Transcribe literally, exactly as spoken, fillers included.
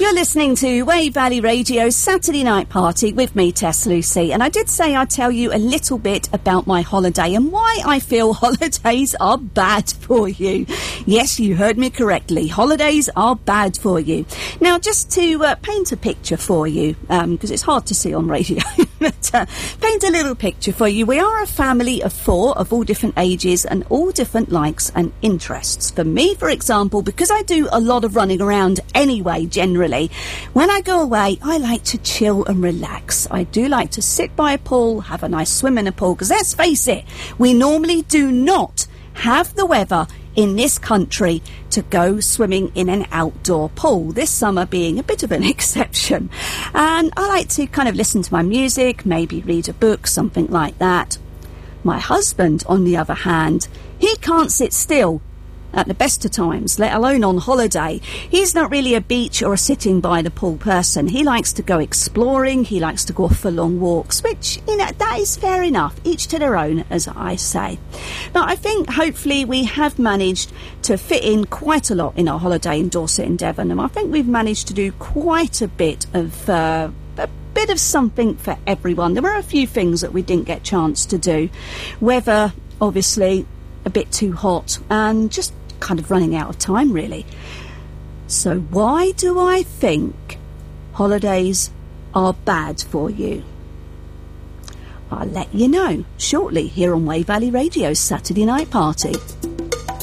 You're listening to Wave Valley Radio's Saturday Night Party with me, Tess Lucy. And I did say I'd tell you a little bit about my holiday and why I feel holidays are bad for you. Yes, you heard me correctly. Holidays are bad for you. Now, just to uh, paint a picture for you, because um, it's hard to see on radio, but uh, paint a little picture for you. We are a family of four of all different ages and all different likes and interests. For me, for example, because I do a lot of running around anyway, generally, when I go away, I like to chill and relax. I do like to sit by a pool, have a nice swim in a pool, because let's face it, we normally do not have the weather in this country to go swimming in an outdoor pool, this summer being a bit of an exception. And I like to kind of listen to my music, maybe read a book, something like that. My husband, on the other hand, he can't sit still at the best of times, let alone on holiday. He's not really a beach or a sitting by the pool person. He likes to go exploring, he likes to go off for long walks, which, you know, that is fair enough, each to their own, as I say. Now, I think hopefully we have managed to fit in quite a lot in our holiday in Dorset and Devon, and I think we've managed to do quite a bit of uh, a bit of something for everyone. There were a few things that we didn't get a chance to do. Weather, obviously, a bit too hot, and just kind of running out of time, really. So why do I think holidays are bad for you? I'll let you know shortly here on Wave Valley Radio's Saturday Night Party.